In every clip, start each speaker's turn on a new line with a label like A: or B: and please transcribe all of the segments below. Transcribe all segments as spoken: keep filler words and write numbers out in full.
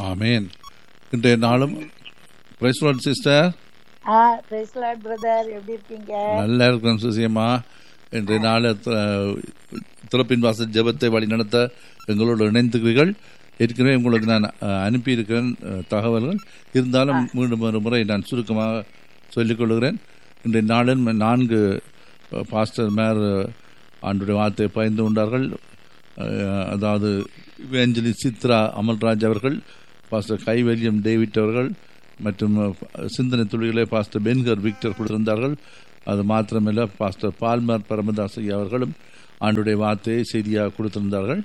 A: ஆமேன். இன்றைய நாளும் price Lord sister.
B: ஆ price Lord brother, எப்படி இருக்கீங்க?
A: நல்லா இருக்கிறேன் சுசியம்மா. இன்றைய நாள் திறப்பின் வாசல் ஜெபத்தை வழிநடத்த எங்களோடு இணைந்துக்கிறீர்கள். ஏற்கனவே உங்களுக்கு நான் அனுப்பியிருக்கிறேன் தகவல்கள். இருந்தாலும் மீண்டும் ஒரு முறை நான் சுருக்கமாக சொல்லிக் கொள்கிறேன். இன்றைய நாளில் நான்கு பாஸ்டர் மேர் ஆண்டுடைய வார்த்தையை பயந்து கொண்டார்கள். அதாவது ஏஞ்சலி சித்ரா அமல்ராஜ் அவர்கள், பாஸ்டர் கைவல்யம் டேவிட் அவர்கள் மற்றும் சிந்தனை துளிகளை பாஸ்டர் பென்கர் விக்டர் கொடுத்திருந்தார்கள். அது மாத்திரமல்ல, பாஸ்டர் பால்மர் பரமதாசி அவர்களும் ஆண்டுடைய வார்த்தையை செய்தியாக கொடுத்திருந்தார்கள்.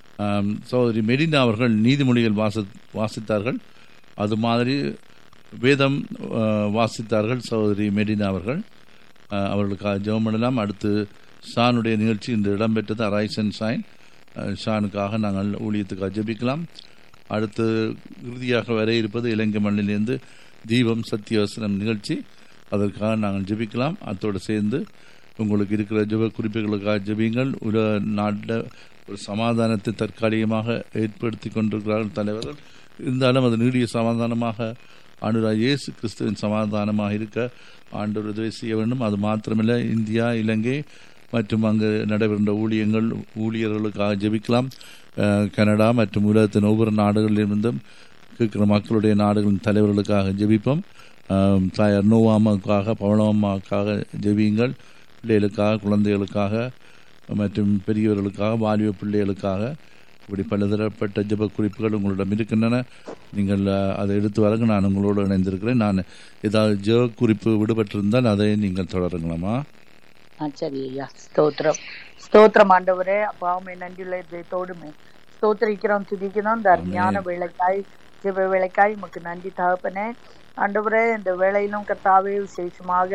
A: சகோதரி மெரினா அவர்கள் நீதிமொழிகள் வாசி வாசித்தார்கள் அது மாதிரி வேதம் வாசித்தார்கள் சகோதரி மெரினா அவர்கள். அவர்களுக்காக ஜெபம் பண்ணலாம். அடுத்து ஷானுடைய நிகழ்ச்சி இன்று இடம்பெற்றது. Arise and shine. ஷானுக்காக நாங்கள் ஊழியத்துக்காக ஜெபிக்கலாம். அடுத்து இறுதியாக வர இருப்பது இலங்கை மண்ணிலிருந்து தீபம் சத்தியவசனம் நிகழ்ச்சி. அதற்காக நாங்கள் ஜெபிக்கலாம். அத்தோடு சேர்ந்து உங்களுக்கு இருக்கிற ஜெப குறிப்புகளுக்காக ஜெபிங்கள். உலக நாட்டில் ஒரு சமாதானத்தை தற்காலிகமாக ஏற்படுத்தி கொண்டிருக்கிறார்கள் தலைவர்கள். இருந்தாலும் அது நீடிய சமாதானமாக ஆண்டவராகிய இயேசு கிறிஸ்துவின் சமாதானமாக இருக்க ஆண்டவர் உதவி செய்ய வேண்டும். அது மாத்திரமில்லை, இந்தியா, இலங்கை மற்றும் அங்கு நடைபெறுகின்ற ஊழியங்கள் ஊழியர்களுக்காக ஜெபிக்கலாம். கனடா மற்றும் உலகத்தின் ஒவ்வொரு நாடுகளிலிருந்தும் இருக்கிற மக்களுடைய நாடுகளின் தலைவர்களுக்காக ஜெபிப்போம். தாயார் நோவாமாவுக்காக, பவளம்மாவுக்காக ஜெபியுங்கள். பிள்ளைகளுக்காக, குழந்தைகளுக்காக மற்றும் பெரியவர்களுக்காக, வாலிப பிள்ளைகளுக்காக, இப்படி பலதரப்பட்ட ஜெப குறிப்புகள் உங்களிடம் இருக்கின்றன. நீங்கள் அதை எடுத்து வரங்க. நான் உங்களோடு இணைந்திருக்கிறேன். நான் ஏதாவது ஜெப குறிப்பு விடுபட்டிருந்தால் அதை நீங்கள் தொடருங்களாமா?
B: சரி ஐயா. ஸ்தோத்திரம் ஸ்தோத்திரம் ஆண்டவரே. அப்பாவுமே நன்றியுள்ள இதயத்தோடுமே ஸ்தோத்திரிக்கிறோம், துதிக்கிறோம். இந்த அருமையான வேலைக்காய், ஜெப வேலைக்காய் உமக்கு நன்றி தகப்பனே. ஆண்டவரே, இந்த வேலையிலும் கர்த்தாவே விசேஷமாக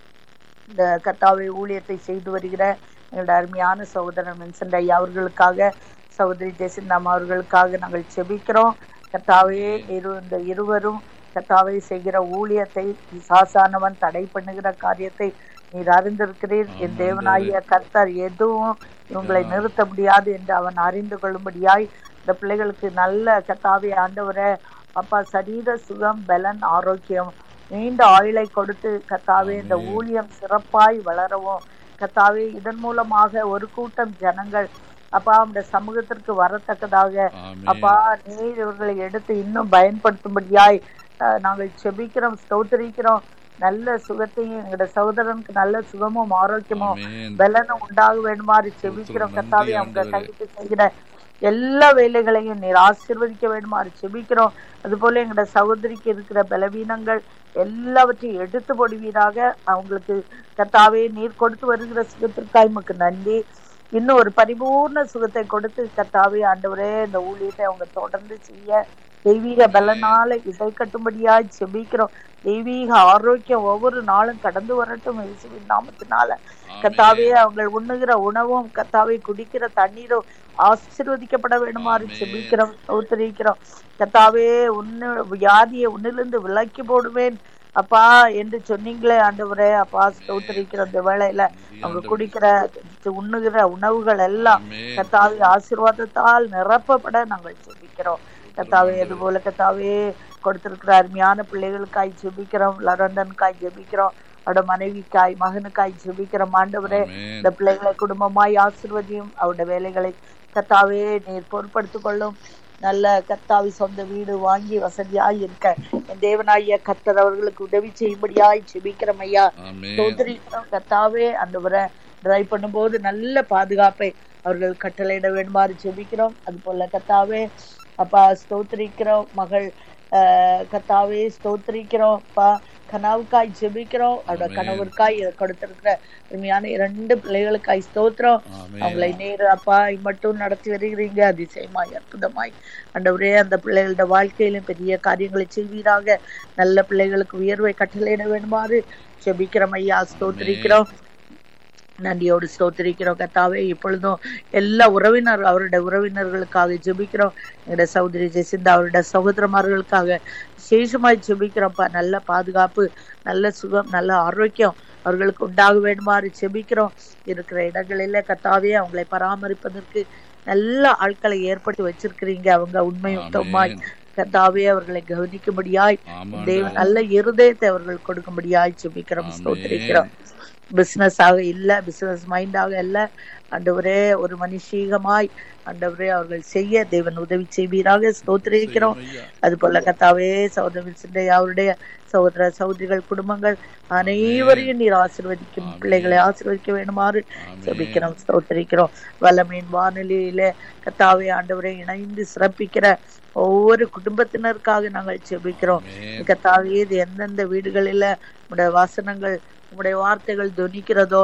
B: இந்த கர்த்தாவே ஊழியத்தை செய்து வருகிற எங்களுடைய அருமையான சகோதரன் வின்சென்ட் ஐயா அவர்களுக்காக, சகோதரி ஜெசிந்தாம் அவர்களுக்காக நாங்கள் செபிக்கிறோம். கர்த்தாவே, இரு இந்த இருவரும் கர்த்தாவே செய்கிற ஊழியத்தை, சாசானவன் தடை பண்ணுகிற காரியத்தை நீர் அறிந்திருக்கிறீர். என் தேவனாகிய கர்த்தர் எதுவும் இவங்களை நிறுத்த முடியாது என்று அவன் அறிந்து கொள்ளும்படியாய் இந்த பிள்ளைகளுக்கு நல்ல கர்த்தாவே ஆண்டவரே அப்பா சரீர சுகம், பலன், ஆரோக்கியம், நீண்ட ஆயுளை கொடுத்து கர்த்தாவே இந்த ஊழியம் சிறப்பாய் வளரவும் கர்த்தாவே இதன் மூலமாக ஒரு கூட்டம் ஜனங்கள் அப்பா அந்த சமூகத்திற்கு வரத்தக்கதாக அப்பா நீர் இவர்களை எடுத்து இன்னும் பயன்படுத்தும்படியாய் நாங்கள் செபிக்கிறோம், ஸ்தோத்திரிக்கிறோம். நல்ல சுகத்தையும் எங்களோட சகோதரனுக்கு நல்ல சுகமும் ஆரோக்கியமும் பலனும் உண்டாக வேண்டுமாறு செபிக்கிறோம். கர்த்தாவே, அவங்க கைக்கு செய்கிற எல்லா வேலைகளையும் நீர் ஆசீர்வதிக்க வேண்டுமாறு செபிக்கிறோம். அதுபோல எங்களோட சகோதரிக்கு இருக்கிற பலவீனங்கள் எல்லாவற்றையும் எடுத்து போடுவீராக. அவங்களுக்கு கர்த்தாவே நீர் கொடுத்து வருகிற சுகத்திற்காக உமக்கு நன்றி. இன்னும் ஒரு பரிபூர்ண சுகத்தை கொடுத்து கர்த்தாவே ஆண்டவரே இந்த ஊழியத்தை அவங்க தொடர்ந்து செய்ய தெய்வீக பலனால இசை கட்டும்படியாய் செபிக்கிறோம். தெய்வீக ஆரோக்கியம் ஒவ்வொரு நாளும் கடந்து வரட்டும் இயேசுவின் நாமத்தினால. கர்த்தாவே, அவங்க உண்ணுகிற உணவும் கர்த்தாவே குடிக்கிற தண்ணீரும் ஆசீர்வதிக்கப்பட வேண்டுமாறு செபிக்கிறோம், ஸ்தோத்திரிக்கிறோம். கர்த்தாவே, உன்னு வியாதியை உன்னிலிருந்து விலக்கி போடுவேன் அப்பா என்று சொன்னீங்களே ஆண்டவரே. அப்பா ஸ்தோத்திரிக்கிற இந்த வேளையில அவங்க குடிக்கிற உண்ணுகிற உணவுகள் எல்லாம் கர்த்தாவே ஆசீர்வாதத்தால் நிரப்பப்பட நாங்கள் செபிக்கிறோம். கர்த்தாவே, அது போல கர்த்தாவே கொடுத்திருக்கிற அருமையான பிள்ளைகளுக்காய் ஜெபிக்கிறோம். லரண்டனுக்காய் ஜெபிக்கிறோம். அவரோட மனைவிக்காய், மகனுக்காய் ஜெபிக்கிறோம். ஆண்டவரே, இந்த பிள்ளைகளை குடும்பமாய் ஆசீர்வதியும். அவருடைய வேலைகளை கர்த்தாவே நீர் பொறுப்படுத்திக் கொள்ளும். நல்ல கர்த்தாவி சொந்த வீடு வாங்கி வசதியாய் இருக்க என் தேவனாகிய கர்த்தர் அவர்களுக்கு உதவி செய்யும்படியாய் ஜெபிக்கிறோம் ஐயா. ஸ்தோத்திரிக்கிறோம். கர்த்தாவே, ஆண்டவரை டிரைவ் பண்ணும்போது நல்ல பாதுகாப்பை அவர்கள் கட்டளையிட வேண்டுமாறு ஜெபிக்கிறோம். அது போல கர்த்தாவே அப்பா ஸ்தோத்திரிக்கிறோம். மகள் ஆஹ் கர்த்தாவே ஸ்தோத்திரிக்கிறோம். அப்பா கனவுக்காய் ஜெபிக்கிறோம். அவரோட கணவருக்காய் கொடுத்திருக்கிற உண்மையான இரண்டு பிள்ளைகளுக்காய் ஸ்தோத்திரம். அவங்களை நேரு அப்பா மட்டும் நடத்தி வருகிறீங்க அதிசயமாய் அற்புதமாய். ஆண்டவரே, அந்த பிள்ளைகளோட வாழ்க்கையிலும் பெரிய காரியங்களை செய்வீராக. நல்ல பிள்ளைகளுக்கு உயர்வை கட்டளையிட வேண்டுமாறு ஜெபிக்கிறோம் ஐயா. ஸ்தோத்திரிக்கிறோம். நன்றியோடு ஸ்தோத்திரிக்கிறோம். கர்த்தாவே, இப்பொழுதும் எல்லா உறவினர் அவருடைய உறவினர்களுக்காக ஜெபிக்கிறோம். எங்களுடைய சகோதரி ஜெசிந்தா அவருடைய சகோதரமார்களுக்காக விசேஷமாய் ஜெபிக்கிறோம்ப்பா. நல்ல பாதுகாப்பு, நல்ல சுகம், நல்ல ஆரோக்கியம் அவர்களுக்கு உண்டாக வேண்டுமாறு ஜெபிக்கிறோம். இருக்கிற இடங்களில கர்த்தாவே அவங்களை பராமரிப்பதற்கு நல்ல ஆட்களை ஏற்படுத்தி வச்சிருக்கிறீங்க. அவங்க உண்மையுத்தமாய் கர்த்தாவே அவர்களை கவனிக்கும்படியாய் தேவன் நல்ல இருதயத்தை அவர்கள் கொடுக்கும்படியாய் ஜெபிக்கிறோம், ஸ்தோத்திரிக்கிறோம். பிசினஸ் ஆக இல்ல, பிசினஸ் மைண்டாக இல்ல ஆண்டவரே, ஒரு மனுஷீகமாய் ஆண்டவரே அவர்கள் செய்ய தேவன் உதவி செய்வீராக, ஸ்தோத்திரிக்கிறோம். அது போல கர்த்தாவே சகோதரி அவருடைய சகோதர சகோதரிகள் குடும்பங்கள் அனைவரையும் நீர் ஆசீர்வதிக்கும், பிள்ளைகளை ஆசீர்வதிக்க வேண்டுமாறு ஜெபிக்கிறோம், ஸ்தோத்திரிக்கிறோம். வல்லமையின் வானொலியில கர்த்தாவே ஆண்டவரை இணைந்து சிறப்பிக்கிற ஒவ்வொரு குடும்பத்தினருக்காக நாங்கள் ஜெபிக்கிறோம். கர்த்தாவே இது எந்தெந்த வீடுகளில உடைய வாசனங்கள் உடைய வார்த்தைகள் துணிக்கிறதோ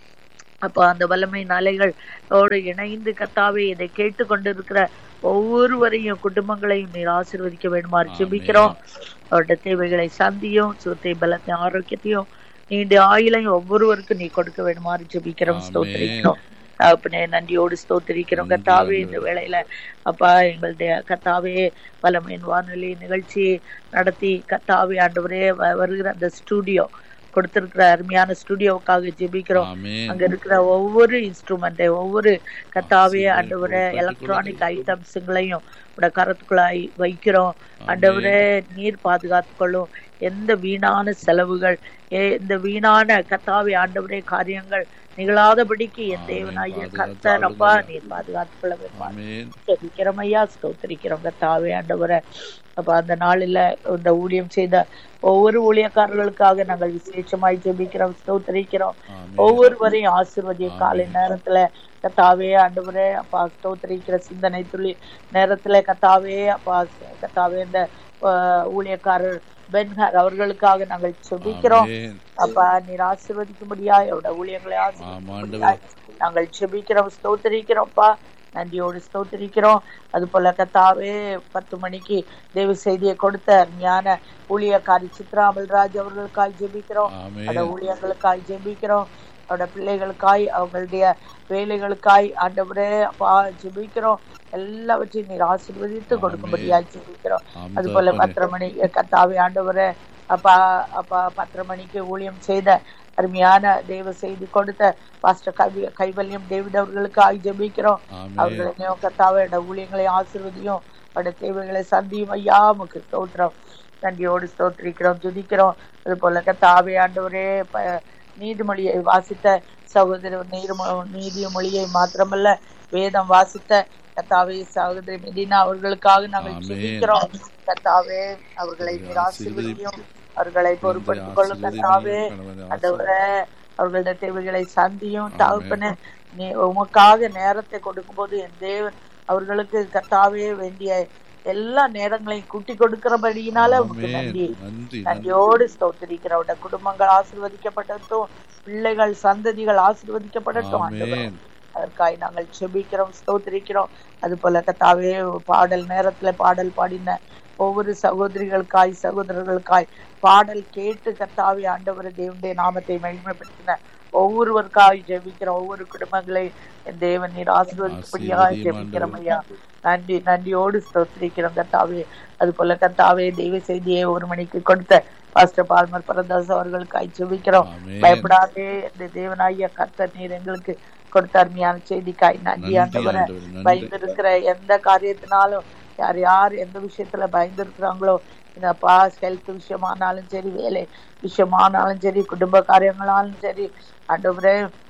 B: அப்ப அந்த வல்லமை அலைகளோடு இணைந்து கர்த்தாவே இதை கேட்டு கொண்டிருக்கிற ஒவ்வொருவரையும் குடும்பங்களையும் நீர் ஆசீர்வதிக்க வேண்டுமாறு ஜெபிக்கிறோம். அவருடைய தேவைகளை சந்தியும், சுகத்தை பலத்தையும் ஆரோக்கியத்தையும் நீண்ட ஆயுளையும் ஒவ்வொருவருக்கும் நீ கொடுக்க வேண்டுமாறு ஜெபிக்கிறோம், ஸ்தோத்திரிக்கிறோம். அப்பனே நன்றியோடு ஸ்தோத்திரிக்கிறோம் கர்த்தாவே. இந்த வேளையில அப்பா எங்களுடைய கர்த்தாவே வல்லமையின் வானொலி நிகழ்ச்சி நடத்தி கர்த்தாவே ஆண்டவரே வருகிற அந்த ஸ்டூடியோ கொடுத்திருக்கிற அருமையான ஸ்டுடியோவுக்காக ஜெபிக்கிறோம். அங்க இருக்கிற ஒவ்வொரு இன்ஸ்ட்ருமெண்ட், ஒவ்வொரு கர்த்தாவே ஆண்டவரே எலக்ட்ரானிக் ஐட்டம்ஸுங்களையும் உடைய கரத்துக்குள்ளாய் வைக்கிறோம். ஆண்டவரே நீர் பாதுகாத்துக்கொள்ளும். எந்த வீணான செலவுகள், எந்த வீணான கர்த்தாவே ஆண்டவரே காரியங்கள் நிகழாதபடிக்கு என் தேவனாகிய கர்த்தர் அப்பா நீர் பாதுகாத்துக் கொள்ள வேண்டும். ஜெபிக்கிறோம் ஐயா, ஸ்தோத்திரிக்கிறோம் கர்த்தாவே ஆண்டவரே. அப்ப அந்த நாளில இந்த ஊழியம் செய்த ஒவ்வொரு ஊழியக்காரர்களுக்காக நாங்கள் விசேஷமாய் ஜெபிக்கிறோம், ஸ்தோத்திரிக்கிறோம். ஒவ்வொருவரையும் ஆசீர்வதிய காலை நேரத்துல கர்த்தாவே ஆண்டவரே அப்பா ஸ்தோத்திரிக்கிற சிந்தனை துளி நேரத்துல கர்த்தாவே அப்பா கர்த்தாவே இந்த ஊழியக்காரர் பென்ஹர் அவர்களுக்காக நாங்கள் ஜெபிக்கிறோம். அப்பா நீர் ஆசீர்வதிக்கும்படியா அவருடைய ஊழியர்களை ஆசீர்வதிக்கும்படியாய் நாங்கள் ஜெபிக்கிறோம், ஸ்தோத்திரிக்கிறோம்ப்பா. நன்றியோடு ஸ்தோத்திரிக்கிறோம். அது போல கர்த்தாவே பத்து மணிக்கு தேவ செய்தியை கொடுத்த ஞான ஊழியக்காரி சித்ரா அமல்ராஜ் அவர்களுக்காய் ஜெபிக்கிறோம். அந்த ஊழியர்களுக்காய் ஜெபிக்கிறோம். அவருடைய பிள்ளைகளுக்காய் அவங்களுடைய வேலைகளுக்காய் ஆண்டவரே அப்பா ஜெபிக்கிறோம். எல்லாவற்றையும் நீர் ஆசீர்வதித்து கொடுக்கும்படியாய் ஜெபிக்கிறோம். அது போல பத்தரை மணி கர்த்தாவே ஆண்டவரே அப்பா அப்பா பத்தரை மணிக்கு ஊழியம் செய்த அருமையான தேவ செய்தி கொடுத்த பாஸ்டர் கவி கைவல்யம் டேவிட் அவர்களுக்காக ஜெபிக்கிறோம். அவர்களையும் கர்த்தாவே ஊழியங்களை ஆசீர்வதியும், அவருடைய தேவைகளை சந்தியும் ஐயா உமக்கு ஸ்தோத்திரம். நன்றியோடு ஸ்தோத்திரிக்கிறோம், துதிக்கிறோம். அது போல கர்த்தாவே ஆண்டவரே நீதிமொழியை வாசித்த சகோதரர் நீதி மொழியை மாத்திரமல்ல வேதம் வாசித்த கர்த்தாவே சகோதரி மெடினா அவர்களுக்காக நாங்கள் ஜெபிக்கிறோம். கர்த்தாவே அவர்களை நீர் ஆசீர்வதியும், அவர்களை பொறுப்படுத்திக் கொள்ளும் கர்த்தாவே. ஆண்டவரே அவர்களுடைய தேவைகளை சந்தியும் தகப்பனே. நீ உமக்காக நேரத்தை கொடுக்கும் போது என் தேவன் அவர்களுக்கு கர்த்தாவே வேண்டிய எல்லா நேரங்களையும் கூட்டி கொடுக்கிறபடியினால உமக்கு நன்றி. நன்றியோடு ஸ்தோத்திரிக்கிறவருடைய குடும்பங்கள் ஆசீர்வதிக்கப்படட்டும், பிள்ளைகள் சந்ததிகள் ஆசீர்வதிக்கப்படட்டும் ஆண்டவரே. அதற்காக நாங்கள் ஜெபிக்கிறோம், ஸ்தோத்திரிக்கிறோம். அது போல கர்த்தாவே பாடல் நேரத்துல பாடல் பாடின ஒவ்வொரு சகோதரிகளுக்காய் சகோதரர்களுக்காய் பாடல் கேட்டு கர்த்தாவே ஆண்டவர் தேவனுடைய நாமத்தை மகிமைப்படுத்தின ஒவ்வொருவருக்காய் ஜெபிக்கிறோம். ஒவ்வொரு குடும்பங்களையும் என் தேவன் நீர் ஆசீர்வதிக்கும்படியாக ஜெபிக்கிறோம் ஐயா. நன்றி நன்றியோடு ஸ்தோத்திரிக்கிறோம் கர்த்தாவே. அது போல கர்த்தாவே தெய்வ செய்தியை ஒரு மணிக்கு கொடுத்த பாஸ்டர் பால்மர் பரதாஸ் அவர்களுக்காய் ஜெபிக்கிறோம். பயப்படாதே இந்த தேவனாகிய கர்த்தர் நீர் எங்களுக்கு கொடுத்த அருமையான செய்திக்காய் நன்றி ஆண்டவரே. பயந்திருக்கிற எந்த காரியத்தினாலும் யார் யார் எந்த விஷயத்துல பயந்துருக்கிறாங்களோ இந்த பாஸ் ஹெல்த் விஷயமானாலும் சரி, வேலை விஷயமானாலும் சரி, குடும்ப காரியங்களாலும் சரி, ஆண்டவரே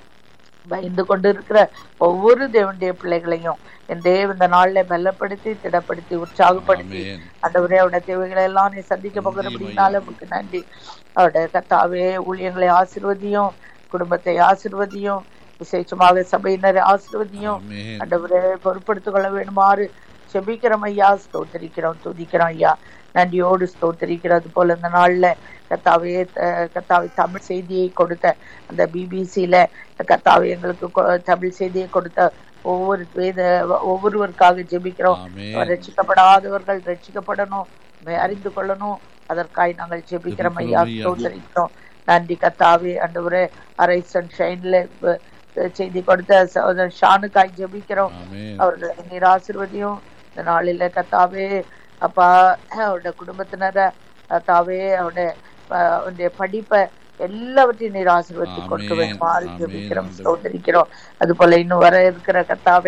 B: பயந்து கொண்டு இருக்கிற ஒவ்வொரு தேவனுடைய பிள்ளைகளையும் என் தேவ இந்த நாள்ல பலப்படுத்தி திடப்படுத்தி உற்சாகப்படுத்தி ஆண்டவரே அவருடைய தேவைகளை எல்லாம் நீ சந்திக்க போகிற அப்படின்னால உங்களுக்கு நன்றி. அவருடைய கர்த்தாவே ஊழியங்களை ஆசீர்வதியும், குடும்பத்தை ஆசீர்வதியும், விசேஷமாக சபையினரை ஆசீர்வதியும் ஆண்டவரே பொறுப்படுத்திக் கொள்ள வேண்டுமாறு செபிக்கிறோம் ஐயா. ஸ்தோத்திரிக்கிறோம், துதிக்கிறோம் ஐயா. நன்றியோடு ஸ்தோத்திரிக்கிறது போல இந்த நாள்ல கர்த்தாவே கர்த்தாவே தமிழ் செய்தியை கொடுத்த அந்த பிபிசியில கர்த்தாவே எங்களுக்கு தமிழ் செய்தியை கொடுத்த ஒவ்வொரு வேத ஒவ்வொருவருக்காக ஜெபிக்கிறோம். ரட்சிக்கப்படாதவர்கள் ரட்சிக்கப்படணும், அறிந்து கொள்ளணும், அதற்காக நாங்கள் ஜெபிக்கிறோம் ஐயா. ஸ்தோத்திரிக்கிறோம். நன்றி கர்த்தாவே. ஆண்டவரே அரைசன் ஷைன்ல செய்தி கொடுத்த சகோதரர் ஷானுக்காய் ஜெபிக்கிறோம். அவர்களை நீர் ஆசீர்வதியும் இந்த நாளில கர்த்தாவே அப்பா. அவருடைய குடும்பத்தினரை கர்த்தாவே அவருடைய அவருடைய படிப்பை எல்லாவற்றையும் நீர் ஆசீர்வதித்து கொடுக்க வேண்டுமாறு ஜெபிக்கிறோம், ஸ்தோத்திரிக்கிறோம். அது போல இன்னும் வர இருக்கிற கர்த்தாவே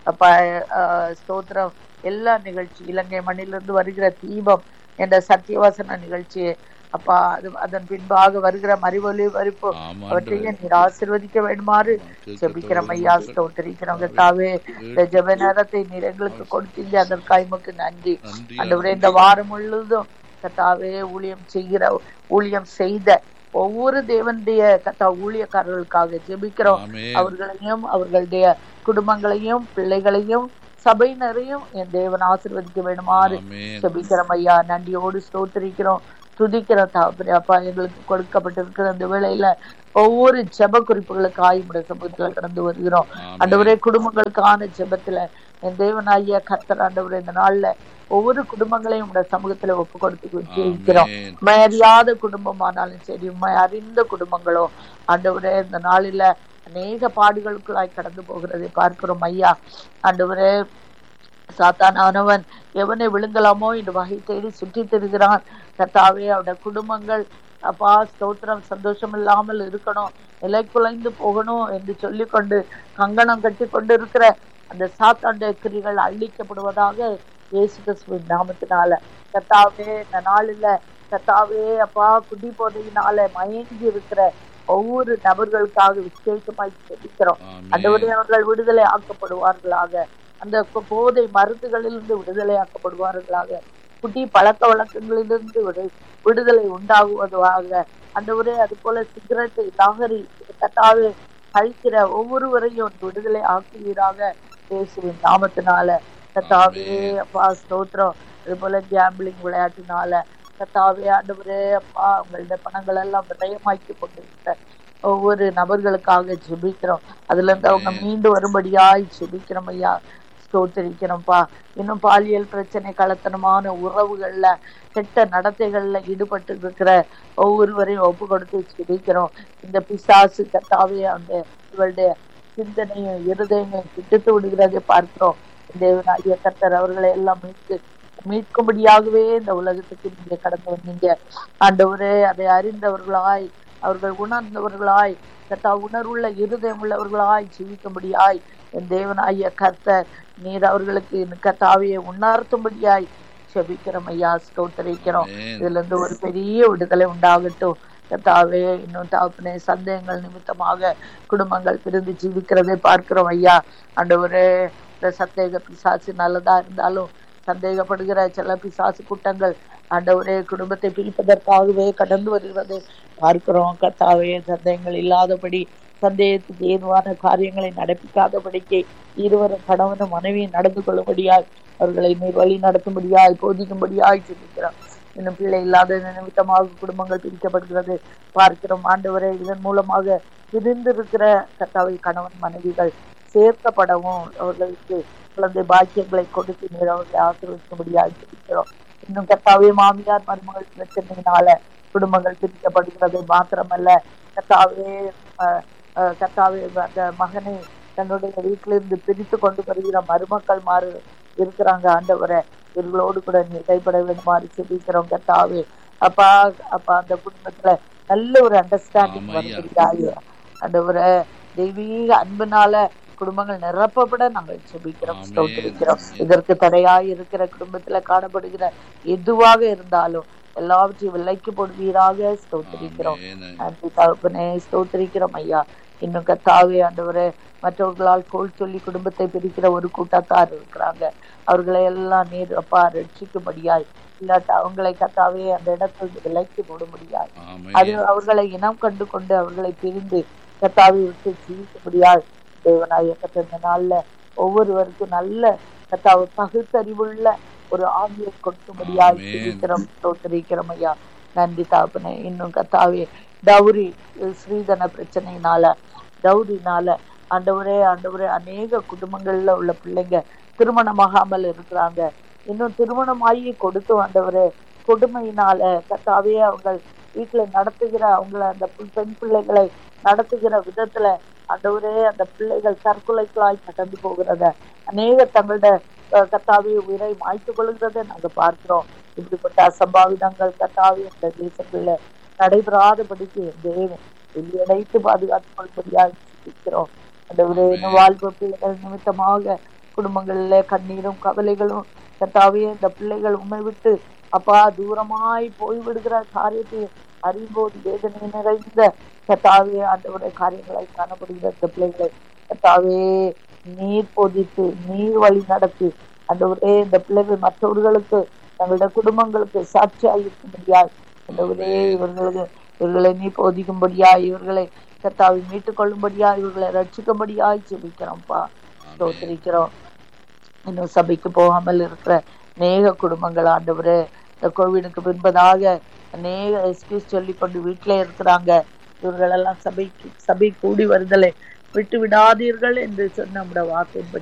B: அப்பா அஹ், ஸ்தோத்திரம். எல்லா நிகழ்ச்சி இலங்கை மண்ணிலிருந்து வருகிற தீபம் என்ற சத்தியவாசன நிகழ்ச்சி அப்பா, அது அதன் பின்பாக வருகிற மறிவொலி வரிப்பு அவற்றையும் நீர் ஆசீர்வதிக்க வேண்டுமாறு ஜெபிக்கிறோம் ஐயா. ஸ்தோத்திரிக்கிறோம் கர்த்தாவே. இந்த ஜெப நேரத்தை நீர் எங்களுக்கு கொடுத்தீங்க, அதற்காக உமக்கு நன்றி ஆண்டவரே. இந்த வாரம் முழுவதும் கர்த்தாவே ஊழியம் செய்கிற ஊழியம் செய்த ஒவ்வொரு தேவனுடைய கத்தா ஊழியக்காரர்களுக்காக ஜெபிக்கிறோம். அவர்களையும் அவர்களுடைய குடும்பங்களையும் பிள்ளைகளையும் சபையினரையும் என் தேவன் ஆசீர்வதிக்க வேண்டுமாறு ஜெபிக்கிறோம் ஐயா. நன்றியோடு ஸ்தோத்திரிக்கிறோம், துதிக்கிறோம் தாப்பரே. அப்பா, எங்களுக்கு கொடுக்கப்பட்டிருக்கிற அந்த வேளையில ஒவ்வொரு ஜெப குறிப்புகளுக்கு ஆயுமுடைய சமூகத்துல கடந்து வருகிறோம் ஆண்டவரே. குடும்பங்களுக்கான ஜெபத்துல என் தேவனாகிய கர்த்தர் ஆண்டவரே இந்த நாள்ல ஒவ்வொரு குடும்பங்களையும் உடைய சமூகத்துல ஒப்பு கொடுத்து ஜெயிக்கிறோம். உண்மை அறியாத குடும்பமானாலும் சரி, உண்மை அறிந்த குடும்பங்களோ ஆண்டவரே இந்த நாளில அநேக பாடுகளுக்குள்ளாய் கடந்து போகிறதை பார்க்கிறோம் ஐயா. ஆண்டவரே, சாத்தானவன் எவனை விழுங்கலாமோ என்று வகை தேடி சுற்றி திரிகிறான் கர்த்தாவே. அவருடைய குடும்பங்கள் அப்பா ஸ்தோத்திரம் சந்தோஷம் இல்லாமல் இருக்கணும், நிலை குலைந்து போகணும் என்று சொல்லி கொண்டு கங்கணம் கட்டி கொண்டு இருக்கிற அந்த சாத்தாண்ட கிரிகள் அழிக்கப்படுவதாக இயேசு கிறிஸ்துவின் நாமத்தினால கர்த்தாவே. இந்த நாளில கர்த்தாவே அப்பா, குடி போதையினால மயங்கி இருக்கிற ஒவ்வொரு நபர்களுக்காக விசேஷமாய் ஜெபிக்கிறோம் ஆண்டவரே. அவர்கள் விடுதலை ஆக்கப்படுவார்களாக, அந்த போதை மருந்துகளிலிருந்து விடுதலை ஆக்கப்படுவார்களாக, குட்டி பழக்க வழக்கங்களிலிருந்து விடு விடுதலை உண்டாகுவதாக ஆண்டவரே. அது போல சிகரெட்டை தாகரி கட்டாவே கழிக்கிற ஒவ்வொருவரையும் விடுதலை ஆக்குவீராக இயேசுவின் நாமத்தினால கத்தாவே. அப்பா ஸ்தோத்திரம். அது போல கேம்பிளிங் விளையாட்டினால கத்தாவே ஆண்டவரே அப்பா, அவங்களுடைய பணங்கள் எல்லாம் விரயமாக்கி கொண்டிருக்கிற ஒவ்வொரு நபர்களுக்காக ஜெபிக்கிறோம். அதுல இருந்து அவங்க மீண்டு வரும்படியாய் ஜெபிக்கிறோம் ஐயா. ஸ்தோத்திரிக்கிறோம்ப்பா. இன்னும் பாலியல் பிரச்சனை, கலத்தனமான உறவுகள்ல கெட்ட நடத்தைகள்ல ஈடுபட்டு இருக்கிற ஒவ்வொருவரையும் ஒப்பு கொடுத்து ஜெபிக்கிறோம். இந்த பிசாசு கத்தாவே அந்த இவளுடைய சிந்தனையும் இருதயங்களையும் பிடித்து விடுகிறதை பார்க்கிறோம். தேவனாகிய கர்த்தர் அவர்களை எல்லாம் மீட்கு மீட்கும்படியாகவே இந்த உலகத்துக்கு நீங்க கடந்து வந்தீங்க ஆண்டவரே. அதை அறிந்தவர்களாய், அவர்கள் உணர்ந்தவர்களாய், கர்த்தா உணர்வுள்ள இருதயம் உள்ளவர்களாய் ஜீவிக்கும்படியாய் என் தேவனாகிய கர்த்தர் நீர் அவர்களுக்கு கர்த்தாவையை உணர்த்தும்படியாய் ஜெபிக்கிறோம் ஐயா. ஸ்தோத்திரிக்கிறோம். இதுல இருந்து ஒரு பெரிய விடுதலை உண்டாகட்டும் கர்த்தாவே. இன்னும் தாப்பனே, சந்தேகங்கள் நிமித்தமாக குடும்பங்கள் பிரிந்து ஜீவிக்கிறதை பார்க்கிறோம் ஐயா. ஆண்டவரே, இந்த சந்தேக பிசாசு நல்லதா இருந்தாலும் சந்தேகப்படுகிற சில பிசாசு கூட்டங்கள் ஆண்டவரே குடும்பத்தை பிரிப்பதற்காகவே கடந்து வருகிறதை பார்க்கிறோம் கர்த்தாவே. சந்தேகங்கள் இல்லாதபடி, சந்தேகத்துக்கு ஏதுவான காரியங்களை நடப்பிக்காதபடிக்கு இருவரும் கணவனும் மனைவியும் நடந்து கொள்ளும்படியாய், அவர்களை நீர் வழி நடத்தும்படியாய், போதிக்கும்படியாய் சிந்திக்கிறோம். இன்னும் பிள்ளை இல்லாத நிமித்தமாக குடும்பங்கள் பிரிக்கப்படுகிறது பார்க்கிறோம் ஆண்டவரே. இதன் மூலமாக பிரிந்திருக்கிற கர்த்தாவை கணவன் மனைவிகள் சேர்க்கப்படவும், அவர்களுக்கு குழந்தை பாக்கியங்களை கொடுத்து நீர் அவர்களை ஆசீர்வதிக்கும்படியாக இருக்கிறோம். இன்னும் கர்த்தாவே, மாமியார் மருமகள் பிரச்சனையினால குடும்பங்கள் பிரிக்கப்படுகிறது மாத்திரமல்ல கர்த்தாவே, கர்த்தாவே அந்த மகனை தன்னுடைய வீட்டிலிருந்து பிரித்து கொண்டு வருகிற மருமக்கள் மாறு இருக்கிறாங்க ஆண்டவரை. இவர்களோடு கூட நீ கைப்பட வேண்டுமாறு செபிக்கிறோம் கர்த்தாவே. அப்பா அப்பா அந்த குடும்பத்துல நல்ல ஒரு அண்டர்ஸ்டாண்டிங் வருகிறாங்க ஆண்டவரை. தெய்வீக அன்பினால குடும்பங்கள் நிரப்பப்பட நாங்கள் செபிக்கிறோம், ஸ்தோத்திரிக்கிறோம். இதற்கு தடையாய் இருக்கிற குடும்பத்துல காணப்படுகிற எதுவாக இருந்தாலும் எல்லாவற்றையும் விலைக்கு போடுவீராக ஸ்தோத்திரிக்கிறோம். நன்றி தகப்பனே, ஸ்தோத்திரிக்கிறோம் ஐயா. இன்னும் கர்த்தாவே ஆண்டவரே, மற்றவர்களால் கோல் சொல்லி குடும்பத்தை பிரிக்கிற ஒரு கூட்டத்தார் இருக்கிறாங்க. அவர்களை எல்லாம் நீர் அப்பா ரட்சிக்கும்படியாய், இல்லாட்ட அவங்களை கர்த்தாவே அந்த இடத்தில் விலைக்கு போடும்படியாய், அது அவர்களை இனம் கண்டு கொண்டு அவர்களை பிரிந்து கர்த்தாவை விட்டு ஜீவிக்கும்படியாய் தேவனாய கர்த்தர் நாள்ல ஒவ்வொருவருக்கும் நல்ல கர்த்தாவை பகுத்தறிவுள்ள ஒரு ஆவியை கொடுக்கும்படியாய் ஜீவிக்கிறோம், ஸ்தோத்திரிக்கிறோம் ஐயா. நன்றி தாப்பனே. இன்னும் கர்த்தாவே, டவுரி ஸ்ரீதன பிரச்சனையினால, டவுரினால ஆண்டவரே ஆண்டவரே அநேக குடும்பங்கள்ல உள்ள பிள்ளைங்க திருமணமாகாமல் இருக்கிறாங்க. இன்னும் திருமணமாகி கொடுத்து ஆண்டவரே கொடுமையினால கர்த்தாவே அவங்க வீட்டுல நடத்துகிற அவங்கள அந்த பெண் பிள்ளைகளை நடத்துகிற விதத்துல ஆண்டவரே அந்த பிள்ளைகள் தற்கொலைகளாய் கடந்து போகிறத, அநேக தங்களுடைய கர்த்தாவே உயிரை மாய்த்து கொள்கிறத நாங்க பார்க்கிறோம். இப்படிப்பட்ட அசம்பாவிதங்கள் கர்த்தாவே அந்த தேசங்கள்ல நடைபெறாதபடிக்கு தேவன் வெளியடைத்து பாதுகாத்துக் கொள்படியாக இருக்கிறோம். ஆண்டவரே, வாழ்வு பிள்ளைகள் நிமித்தமாக குடும்பங்கள்ல கண்ணீரும் கவலைகளும் கர்த்தாவே இந்த பிள்ளைகள் உண்மை விட்டு அப்பா தூரமாய் போய்விடுகிற காரியத்தை அறியும்போது வேதனை நிறைந்த கர்த்தாவே ஆண்டவருடைய காரியங்களை காணப்படுகிற இந்த பிள்ளைகளை கர்த்தாவே நீர் போதித்து நீர் வழி நடத்தி ஆண்டவரே இந்த பிள்ளைகள் மற்றவர்களுக்கு தங்களுடைய குடும்பங்களுக்கு சாட்சியாக இருக்கும்படியாய் ஆண்டவரே இவர்களுக்கு இவர்களை நீ போதிக்கும்படியா இவர்களை கர்த்தாவை மீட்டுக் கொள்ளும்படியா இவர்களை ரட்சிக்கும்படியாய் ஜெபிக்கிறோம்ப்பா ஸ்தோத்திரிக்கிறோம். இன்னும் சபைக்கு போகாமல் இருக்கிற அநேக குடும்பங்கள் ஆண்டவரே இந்த கோவிடுக்கு பின்பதாக அநேக எக்ஸ்கியூஸ் சொல்லி கொண்டு வீட்டிலே இருக்கிறாங்க. இவர்களெல்லாம் சபைக்கு சபை கூடி வருதலை விட்டு விடாதீர்கள் என்று சொன்ன நம்முடைய வாக்கின்படி